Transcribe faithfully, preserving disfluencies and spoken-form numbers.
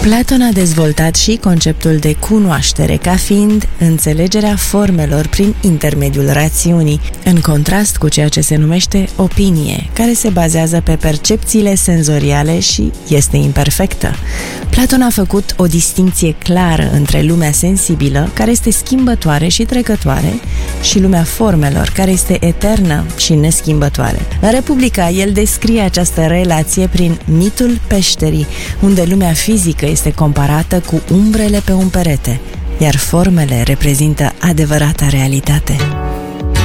Platon a dezvoltat și conceptul de cunoaștere ca fiind înțelegerea formelor prin intermediul rațiunii, în contrast cu ceea ce se numește opinie, care se bazează pe percepțiile senzoriale și este imperfectă. Platon a făcut o distincție clară între lumea sensibilă, care este schimbătoare și trecătoare, și lumea formelor, care este eternă și neschimbătoare. În Republica, el descrie această relație prin mitul peșterii, unde lumea fizică este comparată cu umbrele pe un perete, iar formele reprezintă adevărata realitate.